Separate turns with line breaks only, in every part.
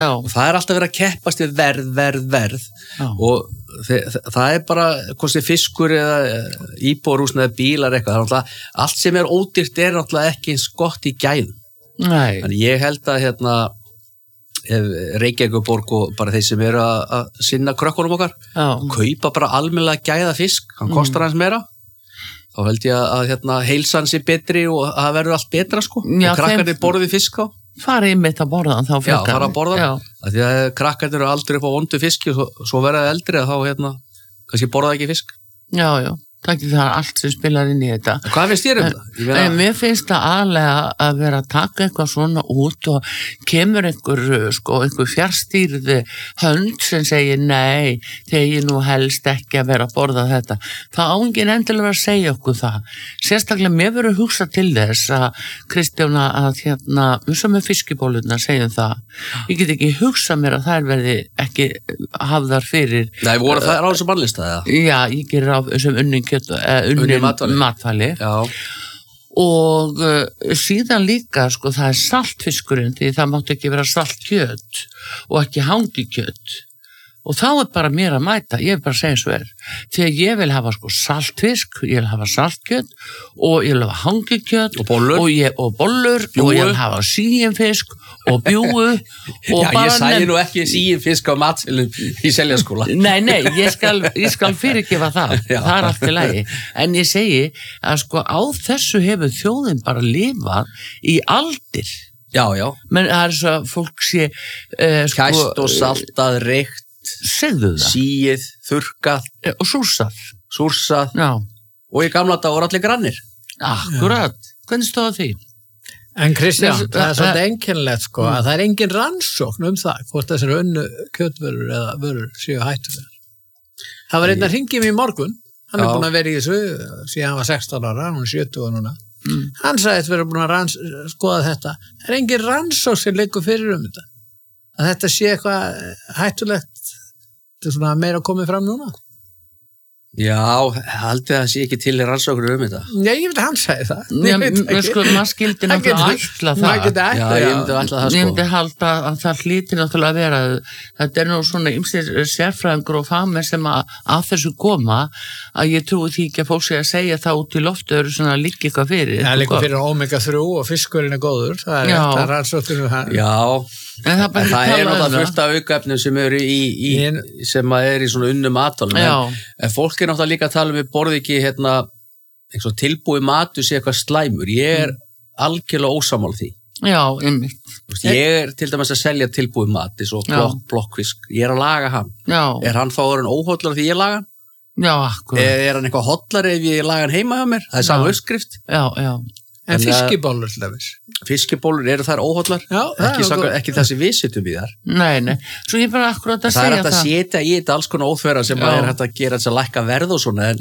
og það alltaf verið að keppast við verð og það bara hvort fiskur eða íbúðarhúsnæði eða bílar eitthvað, það allt sem ódýrt náttúrulega ekki eins gott í gæðum. Þannig ég held að Reykjavíkurborg og bara þeir sem að sinna krökkunum okkar kaupa bara almennilega gæða fisk, hann kostar hans meira. Þá held ég að heilsan sé betri og það verður allt betra sko. Og krakkarnir borði fisk þá.
Farið mitt að borða hann þá fjöldar.
Já, fara að borða. Því að krakkarnir eru aldrei upp á vondu fiski og svo verða eldri að þá kannski borða ekki fisk.
Já. Það allt sem spilar inn í þetta.
Hvað finnst þér það?
Mér finnst það aðlega að vera að taka eitthvað svona út og kemur einhver fjárstýrði hönd sem segir nei, þegar ég nú helst ekki að vera að borða þetta. Það á enginn endilega vera að segja okkur það. Sérstaklega mér verður hugsa til þess að Kristjána að við sem með fiskibólurna segjum það. Ég get ekki hugsa mér að þær verði ekki hafðar fyrir.
Nei, voru það á þessu bannlista eða?
Já, ég gerir á þessum unnin matvæli. Og síðan líka það saltfiskurinn, því það mátti ekki vera saltkjöt og ekki hangikjöt. Og þá bara mér að mæta, ég vil bara segja svo þegar ég vil hafa saltfisk, ég vil hafa saltkjöt og ég vil hafa hangikjöt
og bollur
og ég vil hafa síinfisk og bjúgu og
ég sæði nú ekki síinfisk á matselum í Seljaskóla.
Nei, ég skal fyrirgefa það það allt í lagi, en ég segi að á þessu hefur þjóðin bara lifað í aldir.
Já.
Men það svo að fólk sé
kæst og saltað, reykt, síið, þurrkað
og súrsað.
Og í gamla dag voru allir grannir.
Akkurat, hvernig stóð því?
En Kristján, það svolítið einkennilegt að það engin rannsókn það hvort þessar önnu kjötvörur eða vörur séu hættulegar. Það var einn að hringja mig í morgun, hann búin að vera í þessu síðan hann var 16 ára, hann er 70 núna. Hann sagði að við erum búin að skoða þetta. Það engin rannsókn sem liggur fyrir þetta. Að þetta sé eitthvað hættulegt, þetta er meira komið fram núna.
Já, haldið að það sé ekki til rannsóknir þetta.
Já, ég myndi hann sagði það.
Maður skildi náttúrulega ætla það.
Já, ég myndi ætla það
Ég myndi halda að það hlýti náttúrulega að vera. Þetta nú svona ýmsir sérfræðingur og fagmenn sem að þessu koma, að ég trúi því ekki að fólk sé að segja það út í loftu eru svona líka eitthvað fyrir.
Það líka fyrir omega-3 og fiskurinn er góður. Það er rannsóknir hann.
Já. En það náttúrulega fullt af aukaefnum sem eru sem er í svona unnum matvælum. En fólk er náttúrulega líka að tala við borði ekki tilbúið matur sé eitthvað slæmur. Ég er algjörlega ósammála því.
Já, einmitt.
Ég til dæmis að selja tilbúið mat eins og blokkfisk. Ég að laga hann.
Já. Er
hann þá orðinn óhollar því ég laga hann?
Já, akkurat.
Er hann eitthvað hollari ef ég laga hann heima hjá mér? Það er sama uppskrift.
Já.
En fiskibólur til dæmis?
Fiskibólur, eru þær óhollar?
Já,
ekki þessi við sittum í þar.
Nei. Svo ég bara akkurat að segja það.
Það er hægt að setja í þetta alls konar óþverra sem er hægt að gera þess að lækka verð og svona.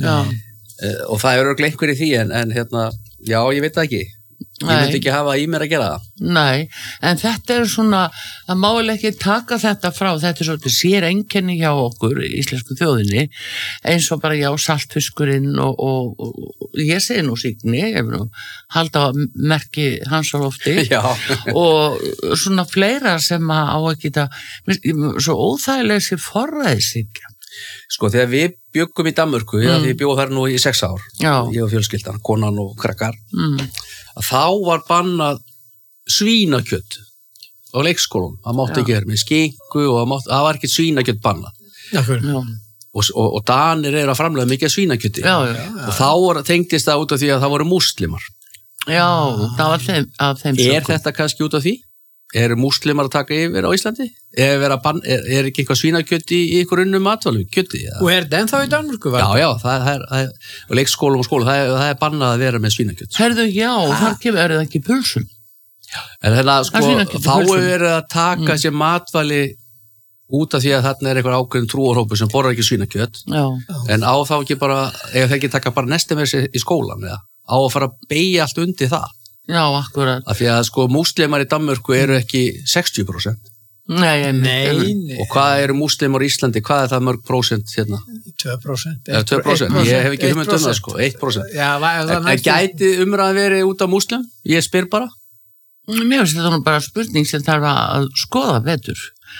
Og það eru einhverju í því, en já, ég veit það ekki. Ég myndi ekki hafa í mér að gera það.
Nei, en þetta er svona, það má ekki taka þetta frá, þetta er svolítið sér einkenni hjá okkur, íslensku þjóðinni, eins og bara saltfiskurinn og ég segi nú Signi, ég vil nú halda merki hans á lofti og svona fleira sem á að geta, svo óþægilega sér forræðishyggja.
Þegar við bjöggum í Danmörku, því við bjóðum þar nú í 6 ár, ég og fjölskyldan, konan og krakkar, þá var bannað svínakjöt á leikskólum. Það mátti ekki vera með skinku og það var ekki svínakjöt bannað. Og Danir eru að framleiða mikið svínakjöti. Og þá tengdist það út af því að það voru múslimar.
Já, það var þeim
þetta kannski út af því? Eru múslimar að taka yfir á Íslandi? Er ekki eitthvað svínakjöt í ykkur unnum matvælum, kjöti?
Og er það ennþá í Danmörku?
Já, það er leikskólum og skólum, það er bannað að vera með svínakjöt.
Herðu, já, þar er það ekki pulsum.
En þá er að taka sér matvæli út af því að þarna er eitthvað ákveðin trúarhópur sem borðar ekki svínakjöt. En á þá ekki bara, ef það ekki taka bara næstum með sér í skólan, á að fara að beygja allt undir það.
Já, akkurat.
Af því að múslimar í Danmörku eru ekki 60%.
Nei.
Og hvað eru múslimar í Íslandi? Hvað er það mörg prósent hérna?
2%.
2%. Ég hef ekki hugmynd það, 1%.
Já,
en gæti umræðan verið út af múslim? Ég spyr bara.
Mér finnst þetta nú bara spurning sem þarf að skoða betur.